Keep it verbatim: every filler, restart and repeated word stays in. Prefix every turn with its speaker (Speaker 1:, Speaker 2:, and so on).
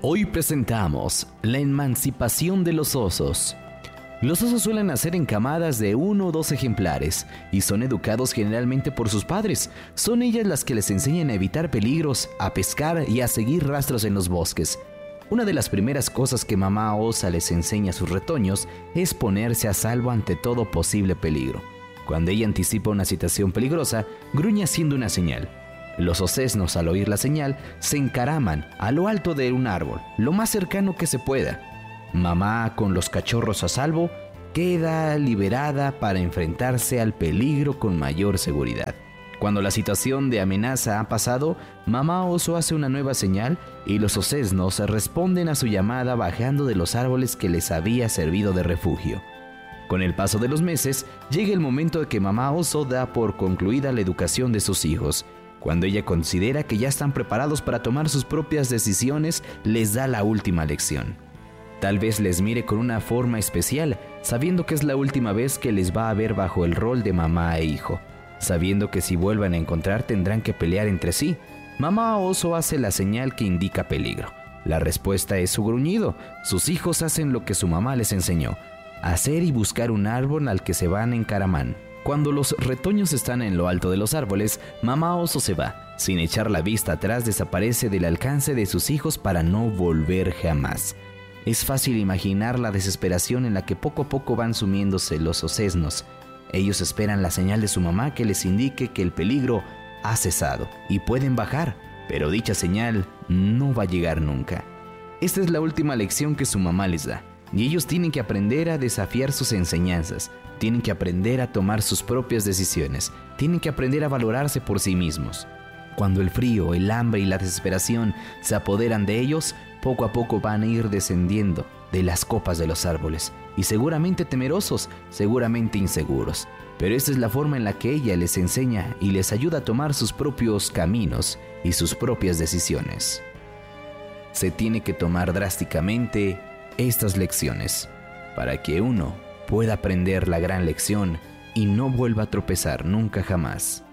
Speaker 1: Hoy presentamos la emancipación de los osos. Los osos suelen nacer en camadas de uno o dos ejemplares y son educados generalmente por sus padres. Son ellas las que les enseñan a evitar peligros, a pescar y a seguir rastros en los bosques. Una de las primeras cosas que mamá osa les enseña a sus retoños es ponerse a salvo ante todo posible peligro. Cuando ella anticipa una situación peligrosa, gruñe haciendo una señal. Los osesnos, al oír la señal, se encaraman a lo alto de un árbol, lo más cercano que se pueda. Mamá, con los cachorros a salvo, queda liberada para enfrentarse al peligro con mayor seguridad. Cuando la situación de amenaza ha pasado, mamá oso hace una nueva señal y los osesnos responden a su llamada bajando de los árboles que les había servido de refugio. Con el paso de los meses, llega el momento de que mamá oso da por concluida la educación de sus hijos. Cuando ella considera que ya están preparados para tomar sus propias decisiones, les da la última lección. Tal vez les mire con una forma especial, sabiendo que es la última vez que les va a ver bajo el rol de mamá e hijo, sabiendo que si vuelvan a encontrar tendrán que pelear entre sí. Mamá oso hace la señal que indica peligro. La respuesta es su gruñido. Sus hijos hacen lo que su mamá les enseñó: hacer y buscar un árbol al que se van en caramán. Cuando los retoños están en lo alto de los árboles, mamá oso se va. Sin echar la vista atrás, desaparece del alcance de sus hijos para no volver jamás. Es fácil imaginar la desesperación en la que poco a poco van sumiéndose los osesnos. Ellos esperan la señal de su mamá que les indique que el peligro ha cesado y pueden bajar, pero dicha señal no va a llegar nunca. Esta es la última lección que su mamá les da. Y ellos tienen que aprender a desafiar sus enseñanzas, tienen que aprender a tomar sus propias decisiones, tienen que aprender a valorarse por sí mismos. Cuando el frío, el hambre y la desesperación se apoderan de ellos, poco a poco van a ir descendiendo de las copas de los árboles, y seguramente temerosos, seguramente inseguros. Pero esta es la forma en la que ella les enseña y les ayuda a tomar sus propios caminos y sus propias decisiones. Se tiene que tomar drásticamente estas lecciones para que uno pueda aprender la gran lección y no vuelva a tropezar nunca jamás.